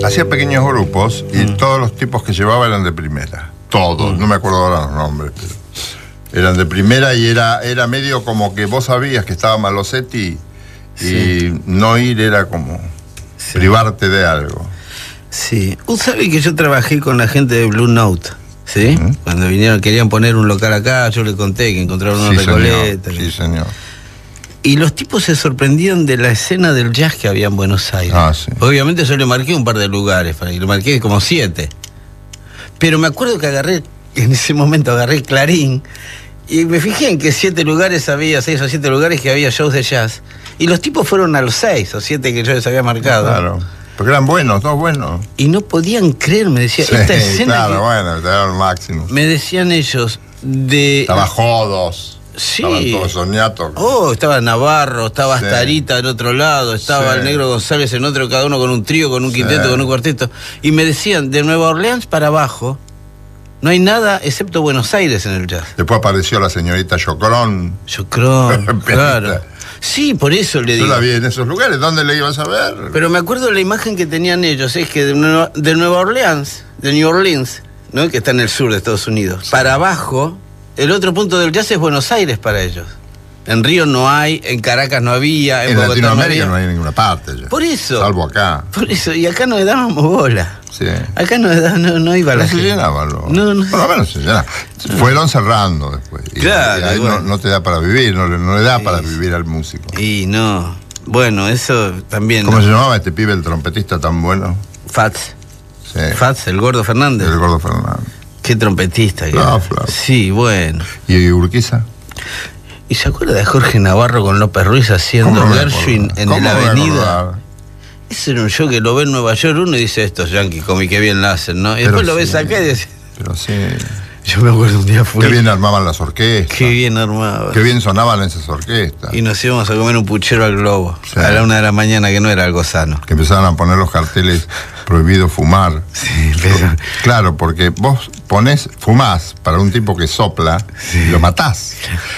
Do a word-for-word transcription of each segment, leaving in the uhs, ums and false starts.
Hacía pequeños grupos y mm. todos los tipos que llevaba eran de primera. Todos, mm. no me acuerdo ahora los nombres, pero eran de primera y era, era medio como que vos sabías que estaba Malosetti y sí. no ir era como sí. privarte de algo. Sí, usted sabe que yo trabajé con la gente de Blue Note, ¿sí? ¿Mm? Cuando vinieron, querían poner un local acá, yo le conté que encontraron una sí, Recoleta. Señor. Sí, señor. Y los tipos se sorprendían de la escena del jazz que había en Buenos Aires. Ah, sí. Obviamente yo le marqué un par de lugares, le marqué como siete. Pero me acuerdo que agarré, en ese momento agarré Clarín, y me fijé en que siete lugares había, seis o siete lugares que había shows de jazz. Y los tipos fueron a los seis o siete que yo les había marcado. Claro. Porque eran buenos, todos buenos. Y no podían creer, me decía, sí, esta escena. Claro, que... bueno, era el máximo. Me decían ellos, de. Estaba Jodos. Sí. Estaban todos soñatos. Oh, estaba Navarro, estaba sí. Astarita del otro lado, estaba sí. el Negro González en otro, cada uno con un trío, con un quinteto, sí. con un cuarteto. Y me decían, de Nueva Orleans para abajo, no hay nada excepto Buenos Aires en el jazz. Después apareció la señorita Chocrón. Chocrón, claro. Sí, por eso le digo. Yo la vi en esos lugares, ¿dónde le ibas a ver? Pero me acuerdo de la imagen que tenían ellos, es que de Nueva, de Nueva Orleans, de New Orleans, ¿no? Que está en el sur de Estados Unidos, sí. para abajo, el otro punto del jazz es Buenos Aires para ellos. En Río no hay, en Caracas no había, en, en Bogotá Latinoamérica no, no hay en ninguna parte. Ya. Por eso. Salvo acá. Por eso, y acá no dábamos bola. Sí. Acá no, no, no iba no la se gente. llenaba, lo, no, no. por lo menos se llenaba. No. Fueron cerrando después. Y, claro. Y ahí bueno. no, no te da para vivir, no, no le da sí. para vivir al músico. Y no. Bueno, eso también. ¿Cómo no. se llamaba este pibe, el trompetista tan bueno? Fats. Sí. Fats, el Gordo Fernández. El Gordo Fernández. Qué trompetista. Que no, claro. Sí, bueno. ¿Y Urquiza? ¿Y se acuerda de Jorge Navarro con López Ruiz haciendo Gershwin en la Avenida? Ese era un show que lo ve en Nueva York uno y dice, estos yankees, como y qué bien la hacen, ¿no? Y pero después lo sí, ves acá y dice... Pero sí... Yo me acuerdo un día fui... Qué bien armaban las orquestas. Qué bien armaban. Qué bien sonaban esas orquestas. Y nos íbamos a comer un puchero al Globo, sí. a la una de la mañana, que no era algo sano. Que empezaban a poner los carteles prohibido fumar. Sí, pero... Claro, porque vos ponés, fumás para un tipo que sopla sí. y lo matás.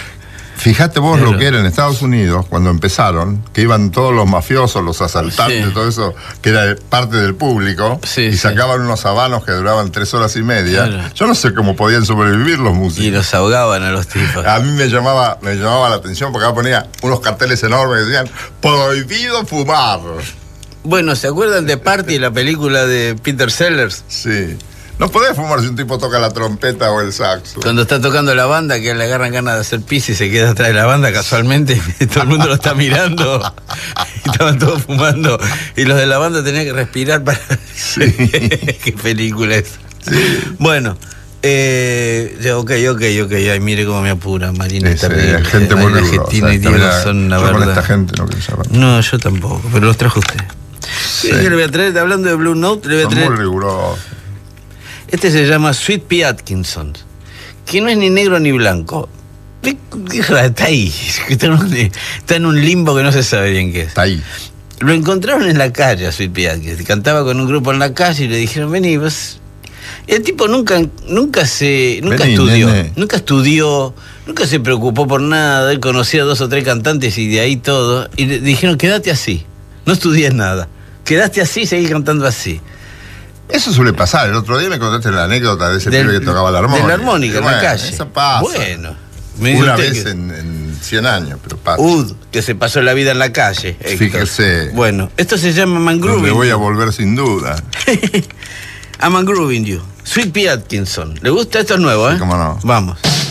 Fíjate vos Pero, lo que era en Estados Unidos cuando empezaron, que iban todos los mafiosos, los asaltantes, sí. todo eso, que era parte del público, sí, y sí. sacaban unos habanos que duraban tres horas y media. Claro. Yo no sé cómo podían sobrevivir los músicos. Y los ahogaban a los tipos. A mí me llamaba, me llamaba la atención porque acá ponía unos carteles enormes que decían, prohibido fumar. Bueno, ¿se acuerdan de Party, la película de Peter Sellers? Sí. No podés fumar si un tipo toca la trompeta o el saxo. Cuando está tocando la banda, que le agarran ganas de hacer pis y se queda atrás de la banda casualmente, y todo el mundo lo está mirando, y estaban todos fumando, y los de la banda tenían que respirar para... Sí. ¿Qué película es? Sí. Bueno, eh, ok, ok, ok, ay, mire cómo me apura, Marina. Sí, está sí, terrible. gente muy rigurosa. Argentina y Diego son la yo verdad. Con esta gente no quiero saber. No, yo tampoco, pero los trajo usted. Sí. ¿Qué le voy a traer? Hablando de Blue Note, le voy a traer... Son muy rigurosos. Este se llama Sweet Pea Atkinson, que no es ni negro ni blanco. Está ahí, está en un limbo que no se sabe bien qué es. Está ahí. Lo encontraron en la calle a Sweet Pea Atkinson, cantaba con un grupo en la calle y le dijeron, vení, vos... El tipo nunca, nunca se, nunca vení, estudió, nene. nunca estudió, nunca se preocupó por nada, él conocía a dos o tres cantantes y de ahí todo, y le dijeron, quédate así, no estudies nada, quédate así y seguí cantando así. Eso suele pasar. El otro día me contaste la anécdota de ese Del, pibe que tocaba la armónica. De la armónica, en bueno, la calle. Eso pasa. Bueno. Una vez que... en, en cien años, pero pasa. Ud, que se pasó la vida en la calle. Héctor. Fíjese. Bueno, esto se llama Mangrooving. Me voy a volver sin duda. A Mangrooving You. Sweet Pea Atkinson. ¿Le gusta? Esto es nuevo, ¿eh? Sí, cómo no. Vamos.